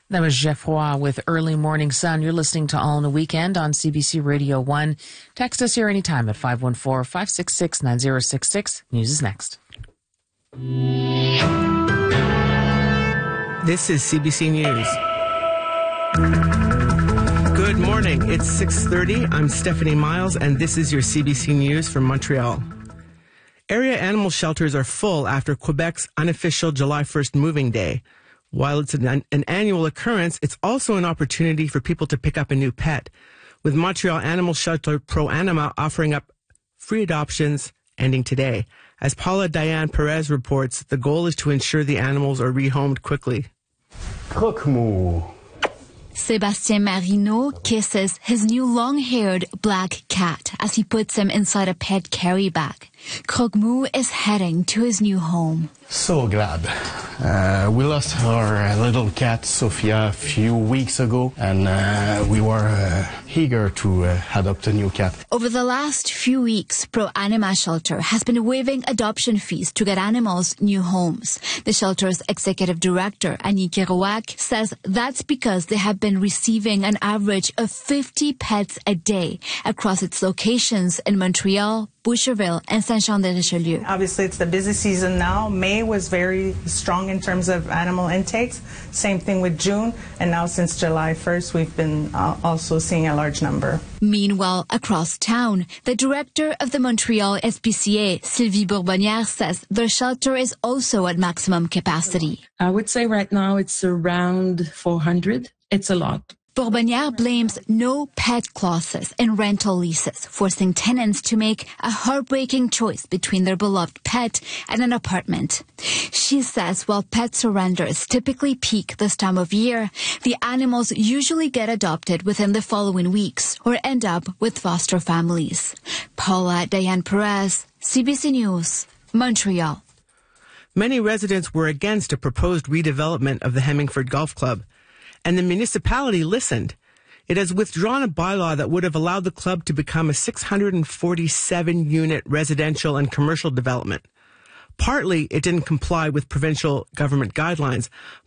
That was Jeff Roy with Early Morning Sun. You're listening to All in a Weekend on CBC Radio 1. Text us here anytime at 514-566-9066. News is next. This is CBC News. Good morning. It's 6:30. I'm Stephanie Miles, and this is your CBC News from Montreal. Area animal shelters are full after Quebec's unofficial July 1st moving day. While it's an annual occurrence, it's also an opportunity for people to pick up a new pet, with Montreal Animal Shelter Pro Anima offering up free adoptions ending today. As Paula Diane Perez reports, the goal is to ensure the animals are rehomed quickly. Croque-Mou. Sébastien Marino kisses his new long-haired black cat as he puts him inside a pet carry bag. Croque-Mou is heading to his new home. So glad. We lost our little cat, Sophia, a few weeks ago, and we were eager to adopt a new cat. Over the last few weeks, Pro Anima Shelter has been waiving adoption fees to get animals new homes. The shelter's executive director, Annie Kerouac, says that's because they have been receiving an average of 50 pets a day across its locations in Montreal, Boucherville, and Saint-Jean-de-Richelieu. Obviously, it's the busy season now. May was very strong in terms of animal intakes. Same thing with June. And now since July 1st, we've been also seeing a large number. Meanwhile, across town, the director of the Montreal SPCA, Sylvie Bourbonnière, says their shelter is also at maximum capacity. I would say right now it's around 400. It's a lot. Bourbonnière blames no pet clauses in rental leases, forcing tenants to make a heartbreaking choice between their beloved pet and an apartment. She says while pet surrenders typically peak this time of year, the animals usually get adopted within the following weeks or end up with foster families. Paula Diane Perez, CBC News, Montreal. Many residents were against a proposed redevelopment of the Hemmingford Golf Club, and the municipality listened. It has withdrawn a bylaw that would have allowed the club to become a 647-unit residential and commercial development. Partly, it didn't comply with provincial government guidelines,